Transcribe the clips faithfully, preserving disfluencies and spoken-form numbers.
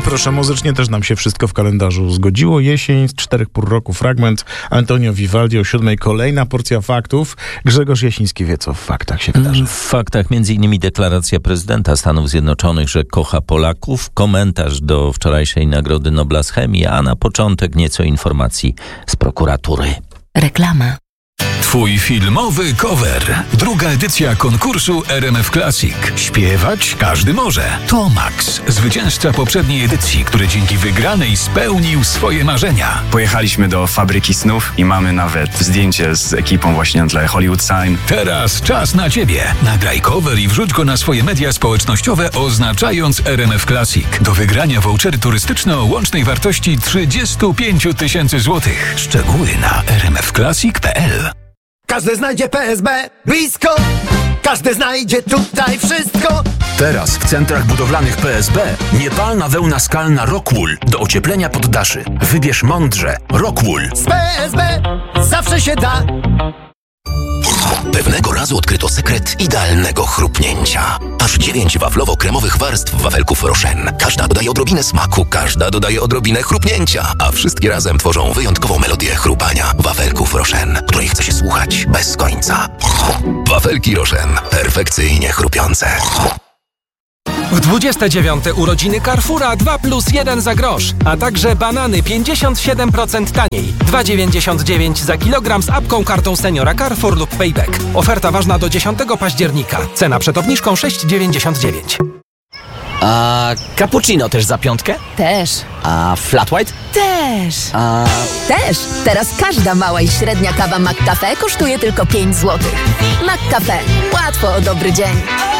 I proszę, muzycznie też nam się wszystko w kalendarzu zgodziło. Jesień z czterech pór roku, fragment Antonio Vivaldi o siódmej, kolejna porcja faktów. Grzegorz Jasiński wie, co w faktach się wydarzy. W faktach między innymi deklaracja prezydenta Stanów Zjednoczonych, że kocha Polaków, komentarz do wczorajszej Nagrody Nobla z chemii, a na początek nieco informacji z prokuratury. Reklama. Twój filmowy cover. Druga edycja konkursu R M F Classic. Śpiewać każdy może. To Max, zwycięzca poprzedniej edycji, który dzięki wygranej spełnił swoje marzenia. Pojechaliśmy do Fabryki Snów i mamy nawet zdjęcie z ekipą właśnie na tle Hollywood Sign. Teraz czas na ciebie. Nagraj cover i wrzuć go na swoje media społecznościowe, oznaczając R M F Classic. Do wygrania vouchery turystyczne o łącznej wartości trzydzieści pięć tysięcy złotych. Szczegóły na r m f classic kropka p l. Każdy znajdzie P S B blisko, każdy znajdzie tutaj wszystko. Teraz w centrach budowlanych P S B niepalna wełna skalna Rockwool do ocieplenia poddaszy. Wybierz mądrze. Rockwool. Z P S B zawsze się da. Pewnego razu odkryto sekret idealnego chrupnięcia. Aż dziewięć waflowo-kremowych warstw wafelków Rochen. Każda dodaje odrobinę smaku, każda dodaje odrobinę chrupnięcia, a wszystkie razem tworzą wyjątkową melodię chrupania wafelków Rochen, której chce się słuchać bez końca. Wafelki Rochen. Perfekcyjnie chrupiące. W dwudzieste dziewiąte urodziny Carrefoura dwa plus jeden za grosz, a także banany pięćdziesiąt siedem procent taniej. dwa dziewięćdziesiąt dziewięć za kilogram z apką kartą seniora Carrefour lub Payback. Oferta ważna do dziesiątego października. Cena przed obniżką sześć dziewięćdziesiąt dziewięć. A cappuccino też za piątkę? Też. A flat white? Też. A... Też. Teraz każda mała i średnia kawa McCafe kosztuje tylko pięć złotych. McCafe. Łatwo o dobry dzień.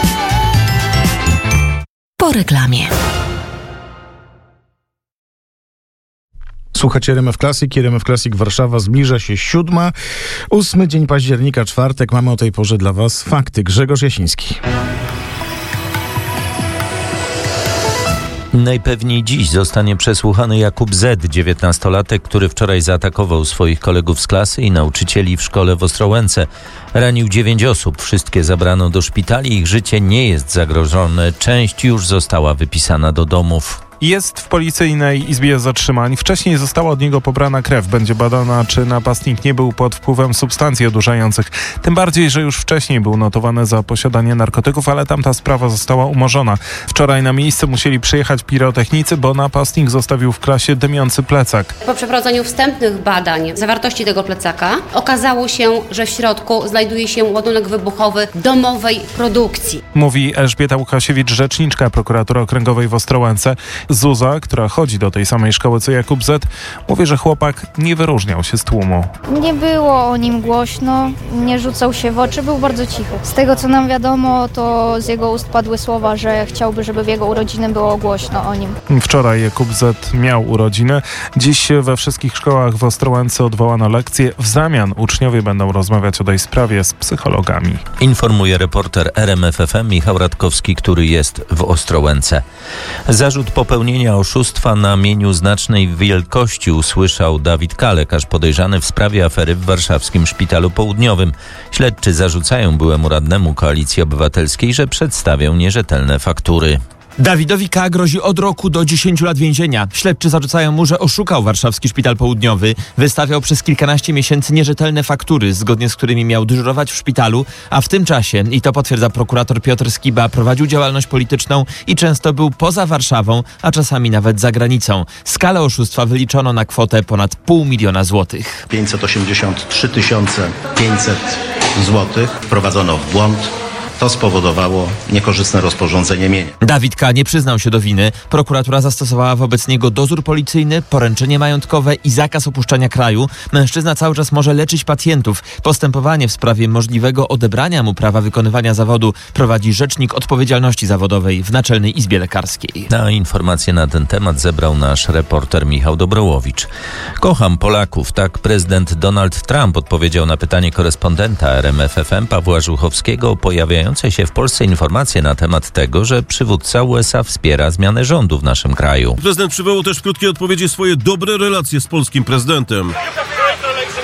Po reklamie. Słuchajcie R M F Classic, R M F Classic Warszawa, zbliża się siódma, ósmy dzień października, czwartek. Mamy o tej porze dla was fakty. Grzegorz Jasiński. Najpewniej dziś zostanie przesłuchany Jakub Z., dziewiętnastolatek, który wczoraj zaatakował swoich kolegów z klasy i nauczycieli w szkole w Ostrołęce. Ranił dziewięć osób, wszystkie zabrano do szpitali, ich życie nie jest zagrożone, część już została wypisana do domów. Jest w policyjnej izbie zatrzymań. Wcześniej została od niego pobrana krew. Będzie badana, czy napastnik nie był pod wpływem substancji odurzających. Tym bardziej, że już wcześniej był notowany za posiadanie narkotyków, ale tamta sprawa została umorzona. Wczoraj na miejsce musieli przyjechać pirotechnicy, bo napastnik zostawił w klasie dymiący plecak. Po przeprowadzeniu wstępnych badań zawartości tego plecaka okazało się, że w środku znajduje się ładunek wybuchowy domowej produkcji. Mówi Elżbieta Łukasiewicz, rzeczniczka prokuratury okręgowej w Ostrołęce. Zuza, która chodzi do tej samej szkoły co Jakub Z., mówi, że chłopak nie wyróżniał się z tłumu. Nie było o nim głośno, nie rzucał się w oczy, był bardzo cichy. Z tego, co nam wiadomo, to z jego ust padły słowa, że chciałby, żeby w jego urodziny było głośno o nim. Wczoraj Jakub Z. miał urodziny. Dziś we wszystkich szkołach w Ostrołęce odwołano lekcje. W zamian uczniowie będą rozmawiać o tej sprawie z psychologami. Informuje reporter R M F F M Michał Radkowski, który jest w Ostrołęce. Zarzut popełnienia oszustwa na mieniu znacznej wielkości usłyszał Dawid K., lekarz podejrzany w sprawie afery w warszawskim Szpitalu Południowym. Śledczy zarzucają byłemu radnemu Koalicji Obywatelskiej, że przedstawiał nierzetelne faktury. Dawidowi K. grozi od roku do dziesięciu lat więzienia. Śledczy zarzucają mu, że oszukał warszawski Szpital Południowy, wystawiał przez kilkanaście miesięcy nierzetelne faktury, zgodnie z którymi miał dyżurować w szpitalu, a w tym czasie, i to potwierdza prokurator Piotr Skiba, prowadził działalność polityczną i często był poza Warszawą, a czasami nawet za granicą. Skalę oszustwa wyliczono na kwotę ponad pół miliona złotych. pięćset osiemdziesiąt trzy tysiące pięćset złotych wprowadzono w błąd. To spowodowało niekorzystne rozporządzenie mienia. Dawid K. nie przyznał się do winy. Prokuratura zastosowała wobec niego dozór policyjny, poręczenie majątkowe i zakaz opuszczania kraju. Mężczyzna cały czas może leczyć pacjentów. Postępowanie w sprawie możliwego odebrania mu prawa wykonywania zawodu prowadzi Rzecznik Odpowiedzialności Zawodowej w Naczelnej Izbie Lekarskiej. A informacje na ten temat zebrał nasz reporter Michał Dobrołowicz. Kocham Polaków. Tak prezydent Donald Trump odpowiedział na pytanie korespondenta R M F F M Pawła Żuchowskiego o pojawiającej się w Polsce informacje na temat tego, że przywódca U S A wspiera zmianę rządu w naszym kraju. Prezydent przywołał też w krótkiej odpowiedzi swoje dobre relacje z polskim prezydentem.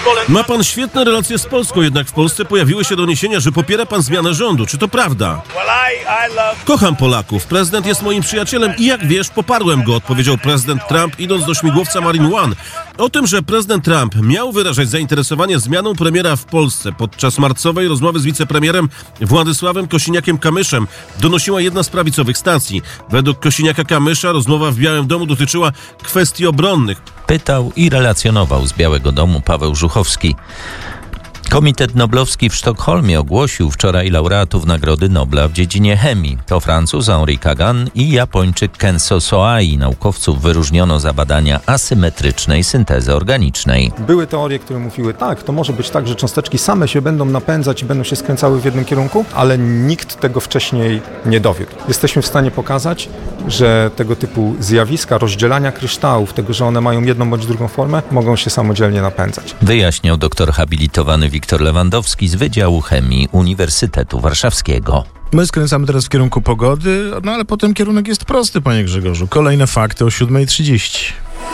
Ma pan świetne relacje z Polską, jednak w Polsce pojawiły się doniesienia, że popiera pan zmianę rządu. Czy to prawda? Kocham Polaków. Prezydent jest moim przyjacielem i jak wiesz, poparłem go, odpowiedział prezydent Trump, idąc do śmigłowca Marine One. O tym, że prezydent Trump miał wyrażać zainteresowanie zmianą premiera w Polsce podczas marcowej rozmowy z wicepremierem Władysławem Kosiniakiem-Kamyszem, donosiła jedna z prawicowych stacji. Według Kosiniaka-Kamysza rozmowa w Białym Domu dotyczyła kwestii obronnych. Pytał i relacjonował z Białego Domu Paweł Żuchowski. Komitet Noblowski w Sztokholmie ogłosił wczoraj laureatów Nagrody Nobla w dziedzinie chemii. To Francuz Henri Kagan i Japończyk Kenzo Soai. Naukowców wyróżniono za badania asymetrycznej syntezy organicznej. Były teorie, które mówiły, tak, to może być tak, że cząsteczki same się będą napędzać i będą się skręcały w jednym kierunku, ale nikt tego wcześniej nie dowiódł. Jesteśmy w stanie pokazać, że tego typu zjawiska rozdzielania kryształów, tego, że one mają jedną bądź drugą formę, mogą się samodzielnie napędzać. Wyjaśniał doktor habilitowany Wiktor Lewandowski z Wydziału Chemii Uniwersytetu Warszawskiego. My skręcamy teraz w kierunku pogody, no ale potem kierunek jest prosty, panie Grzegorzu. Kolejne fakty o siódma trzydzieści.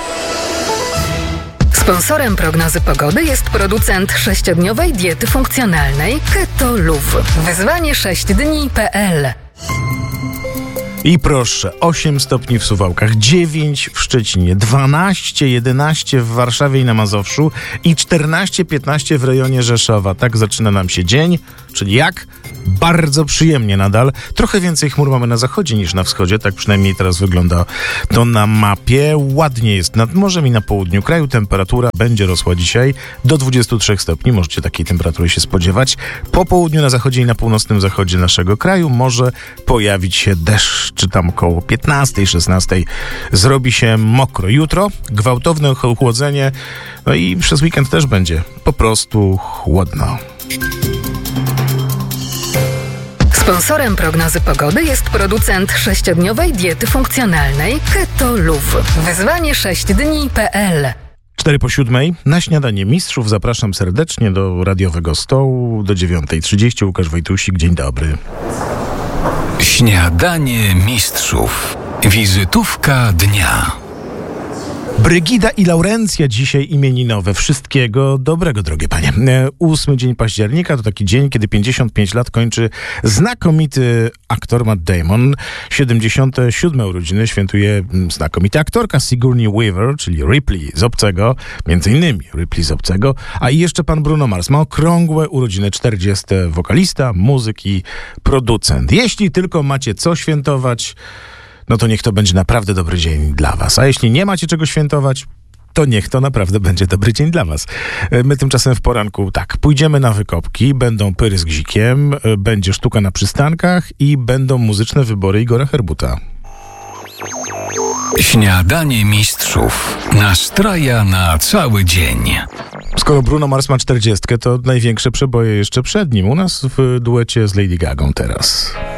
Sponsorem prognozy pogody jest producent sześciodniowej diety funkcjonalnej Ketoluv. Wyzwanie sześć dni kropka p l. I proszę, osiem stopni w Suwałkach, dziewięć w Szczecinie, dwanaście, jedenaście w Warszawie i na Mazowszu i czternaście, piętnaście w rejonie Rzeszowa. Tak zaczyna nam się dzień, czyli jak? Bardzo przyjemnie nadal. Trochę więcej chmur mamy na zachodzie niż na wschodzie, tak przynajmniej teraz wygląda to na mapie. Ładnie jest nad morzem i na południu kraju. Temperatura będzie rosła dzisiaj do dwudziestu trzech stopni. Możecie takiej temperatury się spodziewać. Po południu na zachodzie i na północnym zachodzie naszego kraju może pojawić się deszcz, czy tam około piętnastej, szesnastej zrobi się mokro. Jutro gwałtowne ochłodzenie, no i przez weekend też będzie po prostu chłodno. Sponsorem prognozy pogody jest producent sześciodniowej diety funkcjonalnej Ketoluv. Wyzwanie sześć dni kropka p l. Cztery po siódmej. Na śniadanie mistrzów zapraszam serdecznie do radiowego stołu do dziewiątej trzydzieści. Łukasz Wojtusik, dzień dobry. Śniadanie mistrzów. Wizytówka dnia. Brygida i Laurencja dzisiaj imieninowe. Wszystkiego dobrego, drogie panie. Ósmy dzień października to taki dzień, kiedy pięćdziesiąt pięć lat kończy znakomity aktor Matt Damon. siedemdziesiąte siódme urodziny świętuje znakomita aktorka Sigourney Weaver, czyli Ripley z Obcego, między innymi Ripley z Obcego, a i jeszcze pan Bruno Mars ma okrągłe urodziny czterdzieste. Wokalista, muzyk i producent. Jeśli tylko macie co świętować, no to niech to będzie naprawdę dobry dzień dla was. A jeśli nie macie czego świętować, to niech to naprawdę będzie dobry dzień dla was. My tymczasem w poranku tak, pójdziemy na wykopki, będą pyry z gzikiem, będzie sztuka na przystankach i będą muzyczne wybory Igora Herbuta. Śniadanie mistrzów. Nastraja na cały dzień. Skoro Bruno Mars ma czterdziestkę, to największe przeboje jeszcze przed nim. U nas w duecie z Lady Gagą teraz.